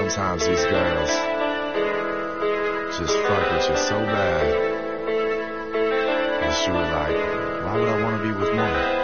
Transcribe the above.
sometimes these girls just fuck with you so bad that you were like, why would I want to be with one?